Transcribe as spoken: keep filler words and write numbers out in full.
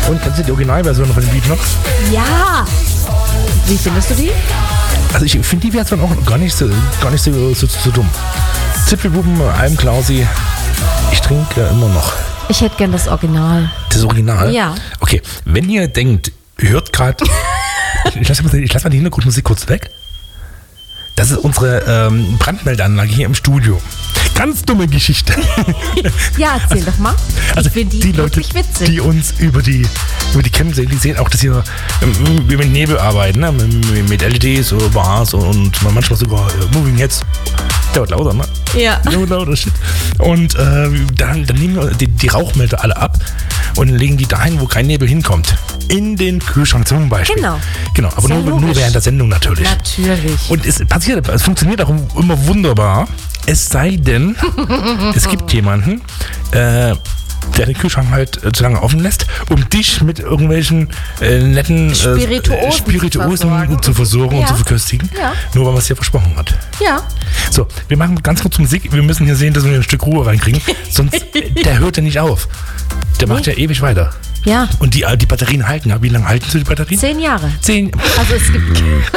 Und kennst du die Originalversion von dem Lied noch? Ja. Wie findest du die? Also ich finde die Version auch gar nicht so, gar nicht so, so, so dumm. Zipfelbuben, Alm Klausi, ich trinke immer noch. Ich hätte gern das Original. Das Original? Ja. Okay, wenn ihr denkt, hört gerade, ich lasse mal, lass mal die Hintergrundmusik kurz weg. Das ist unsere ähm, Brandmeldeanlage hier im Studio. Ganz dumme Geschichte. Ja, erzähl doch mal. Ich Also finde die, die Leute, wirklich witzig. die uns über die, über die Cam sehen, die sehen auch, dass wir ähm, wir mit Nebel arbeiten, ne? mit, mit L E Ds oder Bars und manchmal sogar äh, Moving Heads. Der wird lauter, ne? Ja. Der wird lauter, shit. Und äh, dann, dann nehmen wir die, die Rauchmelder alle ab und legen die dahin, wo kein Nebel hinkommt. In den Kühlschrank zum Beispiel. Genau. Genau, aber Sehr nur, nur logisch. während der Sendung natürlich. Natürlich. Und es passiert, es funktioniert auch immer wunderbar. Es sei denn, es gibt jemanden, äh, der den Kühlschrank halt äh, zu lange offen lässt, um dich mit irgendwelchen äh, netten äh, Spirituosen Spirituosen zu versorgen. zu versorgen Ja. und zu verköstigen. Ja. Nur weil man es dir versprochen hat. Ja. So, wir machen ganz kurz Musik. Wir müssen hier sehen, dass wir ein Stück Ruhe reinkriegen. Sonst, äh, der hört ja nicht auf. Der macht Nee. ja ewig weiter. Ja. Und die, die Batterien halten. Ja, wie lange halten sie die Batterien? Zehn Jahre. Zehn. Also es gibt,